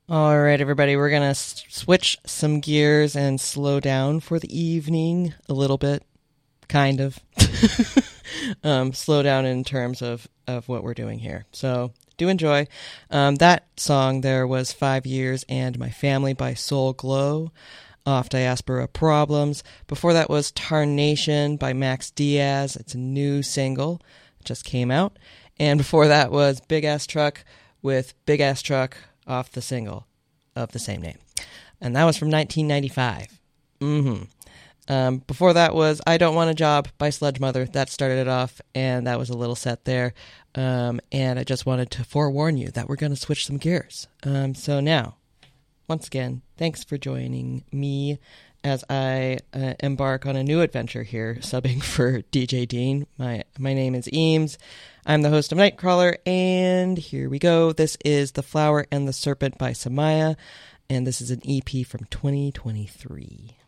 All right, everybody, we're going to switch some gears and slow down for the evening a little bit, kind of. Slow down in terms of what we're doing here. So do enjoy. That song there was 5 Years and My Family by Soul Glow off Diaspora Problems. Before that was Tarnation by Max Diaz. It's a new single. It just came out. And before that was Big Ass Truck with Big Ass Truck off the single of the same name. And that was from 1995. Before that was I Don't Want a Job by Sludge Mother. That started it off, and that was a little set there. And I just wanted to forewarn you that we're going to switch some gears. So now, once again, thanks for joining me as I embark on a new adventure here, subbing for DJ Dean. My name is Eames. I'm the host of Nightcrawler, and here we go. This is The Flower and the Serpent by Samaya, and this is an EP from 2023.